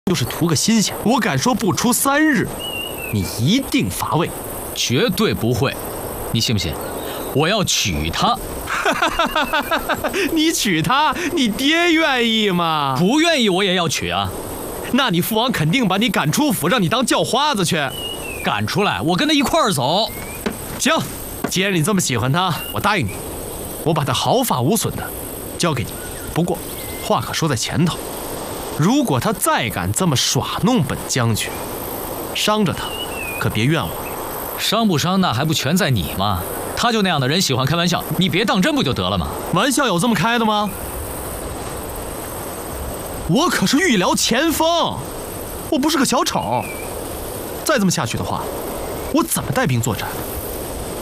就是图个新鲜。我敢说，不出3日，你一定乏味。 绝对不会，你信不信？我要娶她。 你娶她，你爹愿意吗？ 不愿意我也要娶啊。 那你父王肯定把你赶出府，让你当叫花子去。 赶出来，我跟他一块儿走。 行，既然你这么喜欢她，我答应你，我把她毫发无损的交给你。不过，话可说在前头，如果她再敢这么耍弄本将军，伤着她，可别怨我。 伤不伤那还不全在你吗？他就那样的人，喜欢开玩笑，你别当真不就得了吗？ 玩笑有这么开的吗？我可是御辽前锋，我不是个小丑。再这么下去的话，我怎么带兵作战？